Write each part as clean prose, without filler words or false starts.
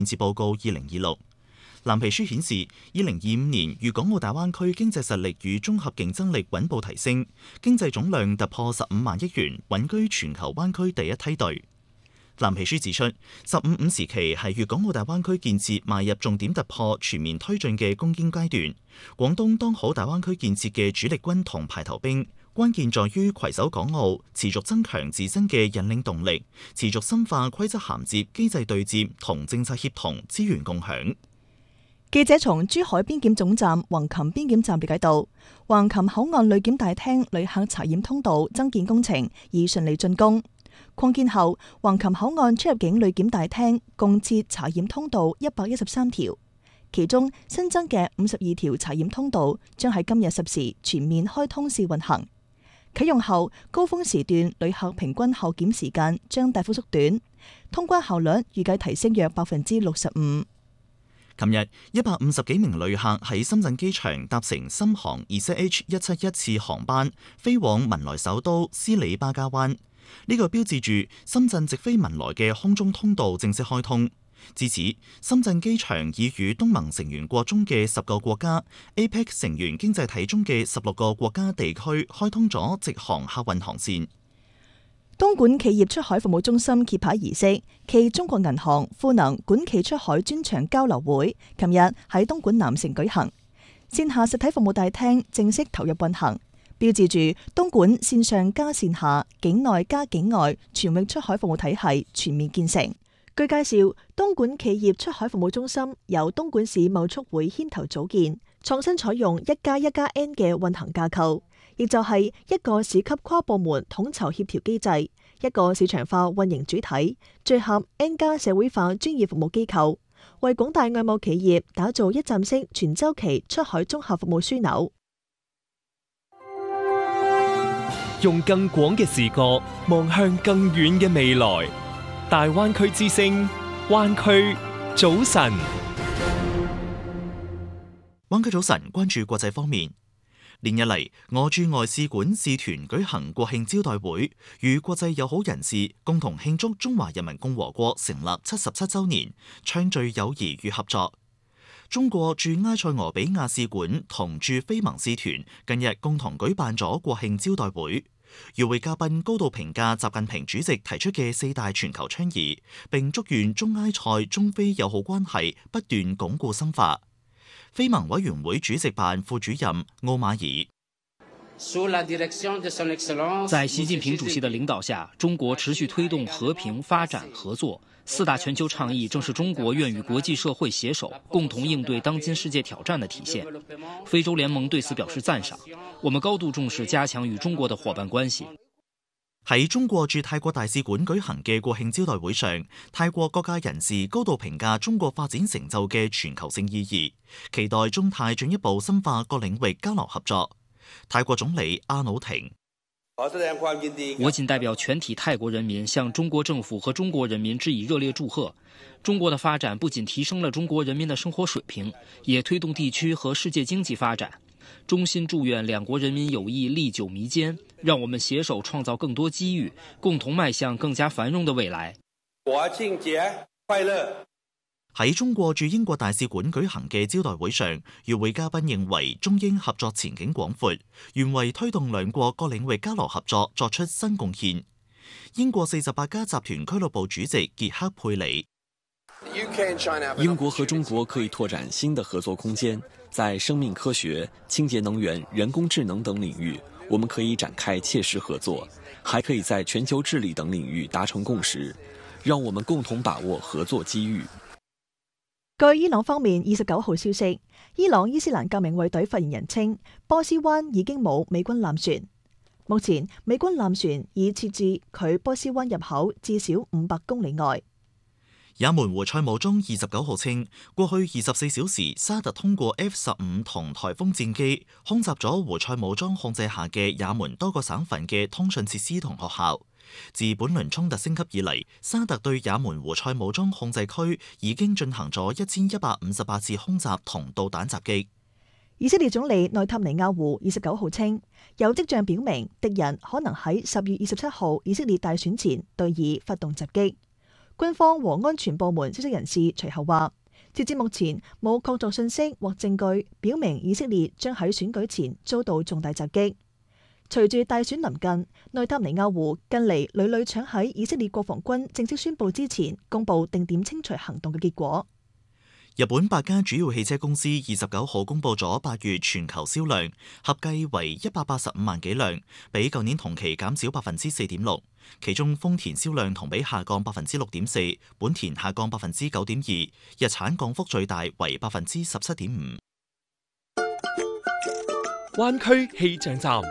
治報告2026。藍皮書顯示，2025年粵港澳大灣區經濟實力與綜合競爭力穩步提升，經濟總量突破15萬億元，穩居全球灣區第一梯隊。藍皮書指出，15+5時期係粵港澳大灣區建設邁入重點突破、全面推進嘅攻堅階段。廣東當好大灣區建設嘅主力軍同排頭兵，關鍵在於攜手港澳，持續增強自身嘅引領動力，持續深化規則銜接、機制對接同政策協同、資源共享。 記者從珠海邊檢總站橫琴邊檢站了解到，橫琴口岸旅檢大廳旅客查驗通道增建工程已順利竣工。擴建後，橫琴口岸出入境旅檢大廳共設查驗通道113條，其中新增嘅52條查驗通道將喺今日10時全面開通試運行。啟用後，高峰時段旅客平均候檢時間將大幅縮短，通關效率預計提升約65%。 琴日150幾名旅客喺深圳機場搭乘深航2CH171次航班飛往文萊首都斯里巴加灣，呢個標誌住深圳直飛文萊嘅空中通道正式開通。至此，深圳機場已與東盟成員國中嘅10個國家、APEC 成員經濟體中嘅16個國家地區開通咗直航客運航線。 東莞企業出海服務中心揭牌儀式暨中國銀行賦能莞企出海專場交流會，琴日喺東莞南城舉行。線下實體服務大廳正式投入運行，標誌住東莞線上加線下、境內加境外全域出海服務體系全面建成。據介紹，東莞企業出海服務中心由東莞市貿促會牽頭組建，創新採用1+1+N 嘅運行架構，亦就係一個市級跨部門統籌協調機制，一個市場化運營主體，聚合 N+ 社會化專業服務機構，為廣大外貿企業打造一站式全周期出海綜合服務樞紐。 用更廣嘅視角望向更遠嘅未來，大灣區之聲，灣區早晨。 灣區早晨，關注國際方面。連日嚟，我駐外使館使團舉行國慶招待會，與國際友好人士共同慶祝中華人民共和國成立77週年，暢聚友誼與合作。中國駐埃塞俄比亞使館同駐非盟使團近日共同舉辦咗國慶招待會，與會嘉賓高度評價習近平主席提出嘅4大全球倡議，並祝願中埃塞中非友好關係不斷鞏固深化。非盟委員會主席辦副主任奧馬爾在習近平主席的領導下，中國持續推動和平發展合作，4大全球倡議正是中國願與國際社會攜手共同應對當今世界挑戰的體現。非洲聯盟對此表示讚賞，我們高度重視加強與中國的夥伴關係。 喺中國駐泰國大使館舉行嘅國慶招待會上，泰國各界人士高度評價中國發展成就嘅全球性意義，期待中泰進一步深化各領域交流合作。泰國總理阿努廷： 我謹代表全體泰國人民向中國政府和中國人民致以熱烈祝賀。中國的發展不僅提升了中國人民的生活水平，也推動地區和世界經濟發展。衷心祝願兩國人民友誼歷久彌堅，讓我們攜手創造更多機遇，共同邁向更加繁榮的未來。 國慶節快樂！喺中國駐英國大使館舉行嘅招待會上，與會嘉賓認為中英合作前景廣闊，願為推動兩國各領域交流合作作出新貢獻。英國48家集團俱樂部主席傑克佩里： 英國和中國可以拓展新的合作空間，在生命科學、清潔能源、人工智能等領域，我們可以展開切實合作，還可以在全球治理等領域達成共識，讓我們共同把握合作機遇。 據伊朗方面29號消息，伊朗伊斯蘭革命衛隊發言人稱，波斯灣已經冇美軍艦船。目前美軍艦船已設置距波斯灣入口至少500公里外。 也門胡塞武裝29號稱，過去24小時，沙特通過 F-15同颱風戰機空襲咗胡塞武裝控制下嘅也門多個省份嘅通訊設施同學校。自本輪衝突升級以嚟，沙特對也門胡塞武裝控制區已經進行咗1158次空襲同導彈襲擊。 以色列總理內塔尼亞胡29號稱，有跡象表明敵人可能喺10月27號以色列大選前對以發動襲擊。 軍方和安全部門消息人士隨後話，截至目前冇確鑿信息或證據表明以色列將喺選舉前遭到重大襲擊。隨住大選臨近，內塔尼亞胡近嚟屢屢搶喺以色列國防軍正式宣布之前公布定點清除行動嘅結果。 日本8家主要汽車公司29號公布咗8月全球銷量，合計為185萬幾輛，比舊年同期減少4.6%。其中豐田銷量同比下降6.4%，本田下降9.2%，日產降幅最大為17.5%。 灣區氣象站。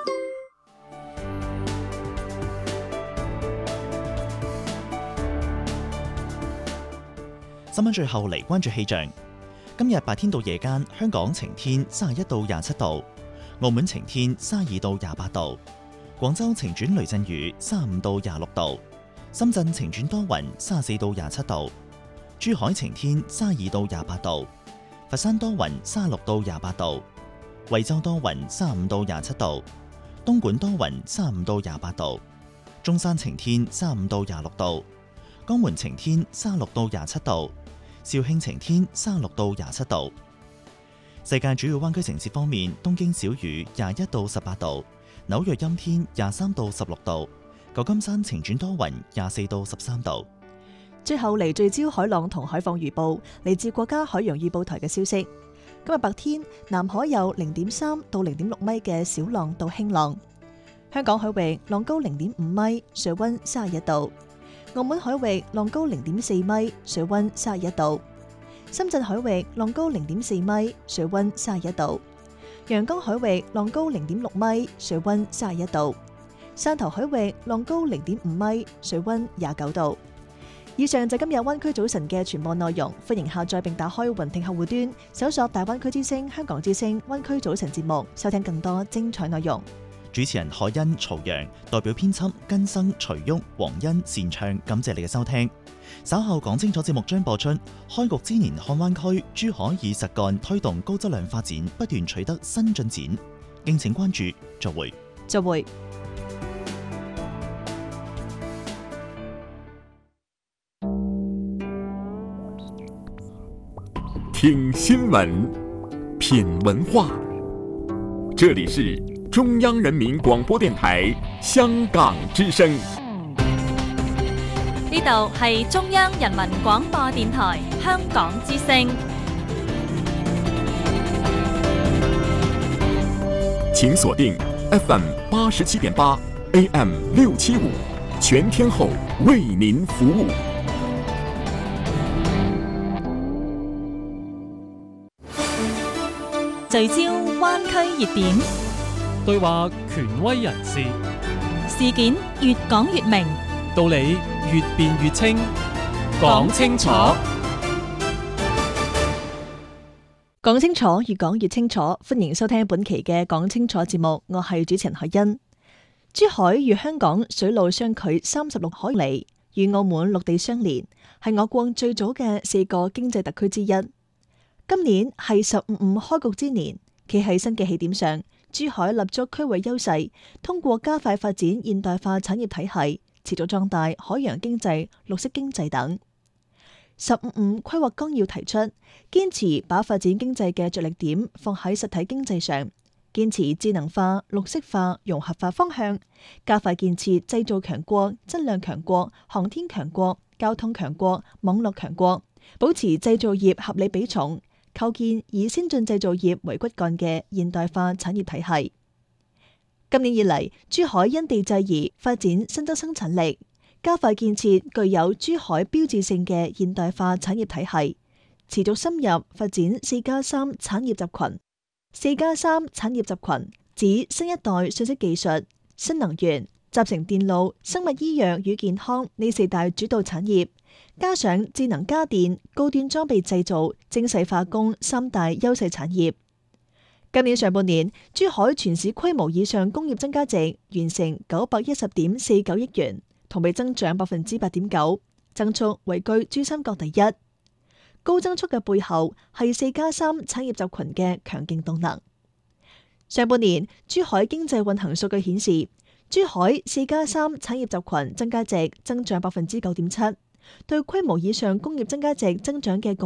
新聞最後嚟關注氣象。今日白天到夜間，香港晴天31到27度，澳門晴天32到28度，廣州晴轉雷陣雨35到26度，深圳晴轉多雲34到27度，珠海晴天32到28度，佛山多雲36到28度，惠州多雲35到27度，東莞多雲35到28度，中山晴天35到26度，江門晴天36到27度，肇慶晴天36到27度。世界主要灣區城市方面，東京小雨21到18度，紐約陰天23到16度，舊金山晴轉多雲24到13度。 最後嚟聚焦海浪同海況預報，嚟自國家海洋預報台嘅消息。今日白天南海有0.3到0.6米嘅小浪到輕浪，香港海域浪高0.5米，水溫31度。澳門海域浪高0.4米，水溫31度；深圳海域浪高0.4米，水溫31度；陽江海域浪高0.6米，水溫31度；汕頭海域浪高0.5米，水溫29度。以上就今日灣區早晨嘅全部內容，歡迎下載並打開雲聽客戶端，搜索大灣區之聲、香港之聲、灣區早晨節目，收聽更多精彩內容。 主持人海欣、曹陽，代表編輯根生、徐旭、黃欣、擅唱，感謝你嘅收聽。稍後講清楚節目將播出。開局之年，漢灣區珠海以實幹推動高質量發展，不斷取得新進展。敬請關注，再會。 再會。 聽新聞，品文化，這裡是中央人民廣播電台香港之聲。 呢度係中央人民廣播電台香港之聲。 請鎖定 FM 87.8 AM 675，全天候為您服務。 聚焦灣區熱點， 對話權威人士， 事件越講越明， 道理越辯越清，講清楚。 講清楚，越講越清楚。歡迎收聽本期嘅講清楚節目，我係主持人海欣。珠海與香港水路相距36海里，與澳門陸地相連，係我國最早嘅4個經濟特區之一。今年係15開局之年，企喺新嘅起點上，珠海立足區域優勢，通過加快發展現代化產業體系，持續壯大海洋經濟、綠色經濟等。15規劃綱要提出，堅持把發展經濟嘅着力點放喺實體經濟上，堅持智能化、綠色化、融合化方向，加快建設製造強國、質量強國、航天強國、交通強國、網絡強國，保持製造業合理比重，構建以先進製造業為骨幹嘅現代化產業體系。今年以嚟，珠海因地制宜發展新增生產力，加快建設具有珠海標誌性嘅現代化產業體系，持續深入發展4+3產業集群。4+3產業集群指新一代信息技術、新能源、集成電路、生物醫藥與健康呢4大主導產業，加上智能家電、高端裝備製造、精細化工3大優勢產業。今年上半年，珠海全市規模以上工業增加值完成910.49億元，同比增長8.9%，增速位居珠三角第一。高增速嘅背後係4+3產業集群嘅強勁動能。上半年，珠海經濟運行數據顯示，珠海4+3產業集群增加值增長9.7%， 對規模以上工業增加值增長嘅貢